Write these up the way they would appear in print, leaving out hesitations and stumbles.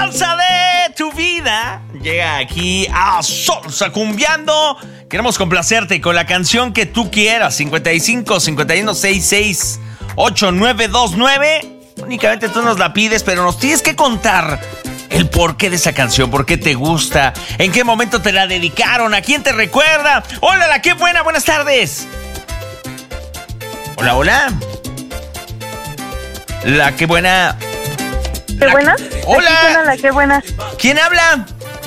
salsa de tu vida llega aquí a Salsa Cumbiando. Queremos complacerte con la canción que tú quieras. 55 51 66 8929. Únicamente tú nos la pides, pero nos tienes que contar el porqué de esa canción, por qué te gusta, en qué momento te la dedicaron, a quién te recuerda. Hola, la qué buena, buenas tardes. Hola, hola. La qué buena. ¿Qué buena? Hola. Aquí suena la qué buena. ¿Quién habla?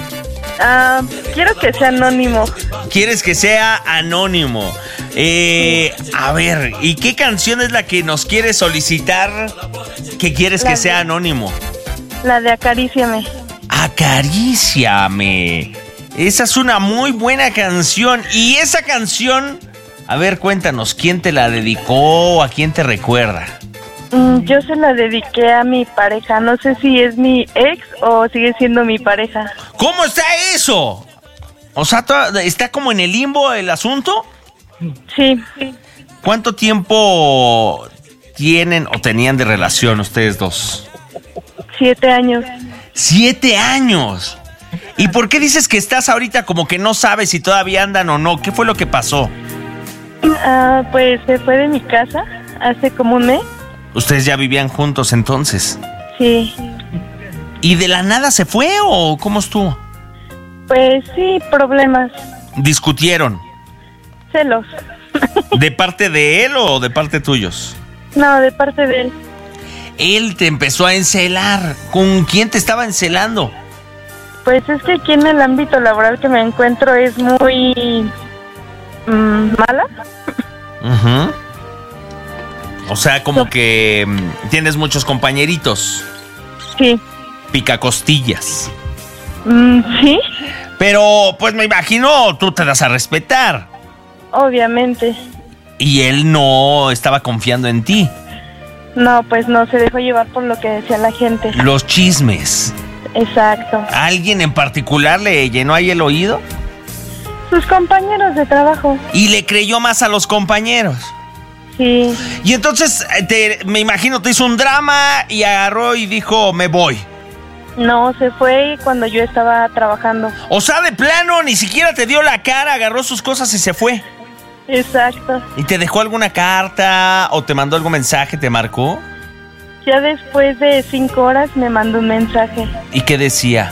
Quiero que sea anónimo. ¿Quieres que sea anónimo? A ver, ¿y qué canción es la que nos quieres solicitar que quieres que sea anónimo? La de Acaríciame. Acaríciame. Esa es una muy buena canción. Y esa canción, a ver, cuéntanos, ¿quién te la dedicó o a quién te recuerda? Yo se la dediqué a mi pareja. No sé si es mi ex o sigue siendo mi pareja. ¿Cómo está eso? O sea, ¿está como en el limbo el asunto? Sí. ¿Cuánto tiempo tienen o tenían de relación ustedes dos? 7 años. 7 años. ¿Y por qué dices que estás ahorita como que no sabes si todavía andan o no? ¿Qué fue lo que pasó? Pues se fue de mi casa hace como un mes. ¿Ustedes ya vivían juntos entonces? Sí. ¿Y de la nada se fue o cómo estuvo? Pues sí, problemas. ¿Discutieron? Celos. ¿De parte de él o de parte tuyos? No, de parte de él. Él te empezó a encelar. ¿Con quién te estaba encelando? Pues es que aquí en el ámbito laboral que me encuentro es muy mala. Uh-huh. O sea, como que tienes muchos compañeritos. Sí. Picacostillas. Sí. Pero, pues me imagino, tú te das a respetar. Obviamente. Y él no estaba confiando en ti. No, pues no, se dejó llevar por lo que decía la gente. Los chismes. Exacto. ¿Alguien en particular le llenó ahí el oído? Sus compañeros de trabajo. Y le creyó más a los compañeros. Sí. Y entonces, me imagino, te hizo un drama y agarró y dijo, me voy. No, se fue cuando yo estaba trabajando. O sea, de plano, ni siquiera te dio la cara, agarró sus cosas y se fue. Exacto. ¿Y te dejó alguna carta o te mandó algún mensaje, te marcó? Ya después de 5 horas me mandó un mensaje. ¿Y qué decía?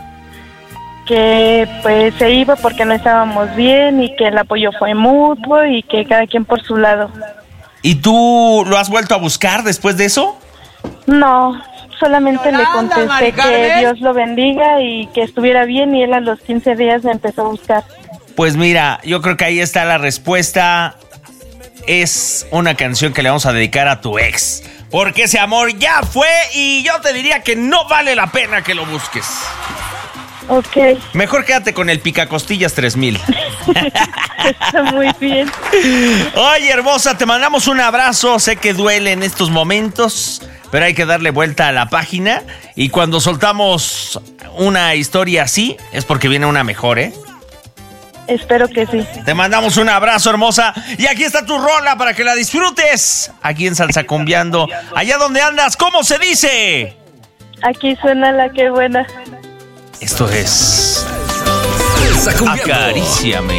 Que pues se iba porque no estábamos bien y que el apoyo fue mutuo y que cada quien por su lado. ¿Y tú lo has vuelto a buscar después de eso? No, solamente le contesté que Dios lo bendiga y que estuviera bien y él a los 15 días me empezó a buscar. Pues mira, yo creo que ahí está la respuesta. Es una canción que le vamos a dedicar a tu ex. Porque ese amor ya fue y yo te diría que no vale la pena que lo busques. Ok. Mejor quédate con el Picacostillas 3000. Está muy bien. Oye, hermosa, te mandamos un abrazo. Sé que duele en estos momentos, pero hay que darle vuelta a la página. Y cuando soltamos una historia así, es porque viene una mejor, ¿eh? Espero que sí. Te mandamos un abrazo, hermosa. Y aquí está tu rola para que la disfrutes. Aquí en Salsa Cumbiando. Allá donde andas, ¿cómo se dice? Aquí suena la que buena. Esto es Acaríciame.